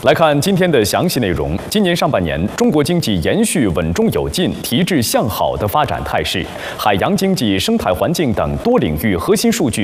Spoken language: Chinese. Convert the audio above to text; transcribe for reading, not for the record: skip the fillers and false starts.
来看今天的详细内容。今年上半年，中国经济延续稳中有进、提质向好的发展态势，海洋经济、生态环境等多领域核心数据